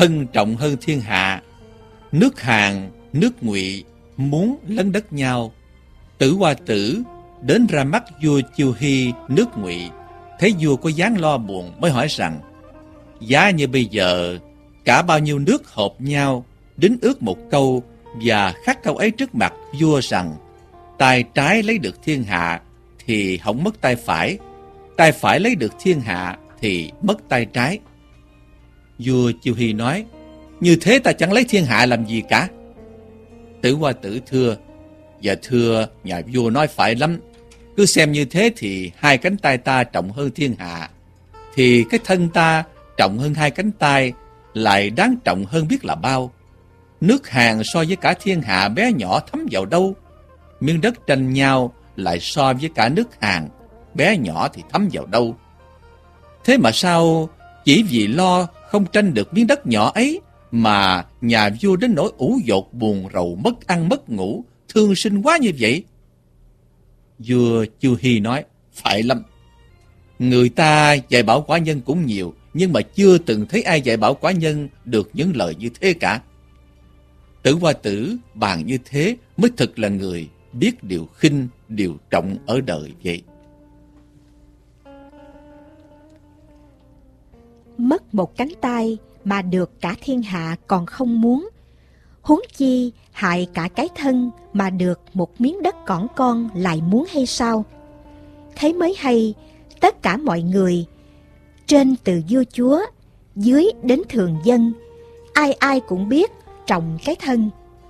thân trọng hơn thiên hạ. Nước Hàn, nước Ngụy muốn lấn đất nhau. Tử Hoa Tử đến ra mắt vua Chiêu Hy nước Ngụy, thấy vua có dáng lo buồn mới hỏi rằng: giá như bây giờ cả bao nhiêu nước hợp nhau đính ước một câu và khắc câu ấy trước mặt vua rằng tay trái lấy được thiên hạ thì hỏng mất tay phải lấy được thiên hạ thì mất tay trái. Vua Chiêu Hy nói: như thế ta chẳng lấy thiên hạ làm gì cả. Tử Hoa Tử thưa: dạ thưa, nhà vua nói phải lắm. Cứ xem như thế thì hai cánh tay ta trọng hơn thiên hạ, thì cái thân ta trọng hơn hai cánh tay lại đáng trọng hơn biết là bao. Nước Hàn so với cả thiên hạ bé nhỏ thấm vào đâu, miếng đất tranh nhau lại so với cả nước Hàn bé nhỏ thì thấm vào đâu. Thế mà sao chỉ vì lo không tranh được miếng đất nhỏ ấy mà nhà vua đến nỗi ủ dột buồn rầu, mất ăn mất ngủ, thương sinh quá như vậy? Vua Chiêu Hy nói: phải lắm. Người ta dạy bảo quả nhân cũng nhiều, nhưng mà chưa từng thấy ai dạy bảo quả nhân được những lời như thế cả. Tử Hoa Tử bàn như thế mới thực là người biết điều khinh, điều trọng ở đời vậy. Mất một cánh tay mà được cả thiên hạ còn không muốn, huống chi hại cả cái thân mà được một miếng đất cỏn con lại muốn hay sao? Thế mới hay, tất cả mọi người, trên từ vua chúa, dưới đến thường dân, ai ai cũng biết trọng cái thân.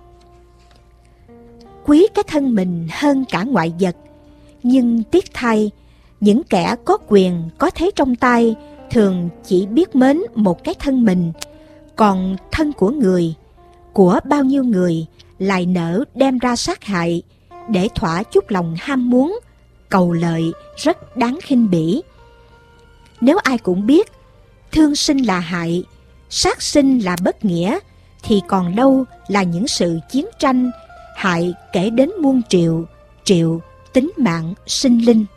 Quý cái thân mình hơn cả ngoại vật, nhưng tiếc thay, những kẻ có quyền có thế trong tay thường chỉ biết mến một cái thân mình, còn thân của người, của bao nhiêu người lại nỡ đem ra sát hại để thỏa chút lòng ham muốn, cầu lợi rất đáng khinh bỉ. Nếu ai cũng biết thương sinh là hại, sát sinh là bất nghĩa, thì còn đâu là những sự chiến tranh hại kể đến muôn triệu, tính mạng sinh linh.